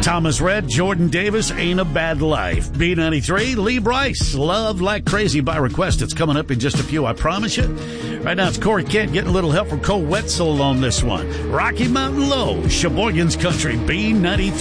Thomas Rhett, Jordan Davis, Ain't a Bad Life. B93, Lee Brice, Love Like Crazy by request. It's coming up in just a few, I promise you. Right now it's Corey Kent getting a little help from Cole Wetzel on this one. Rocky Mountain Low, Sheboygan's Country, B93.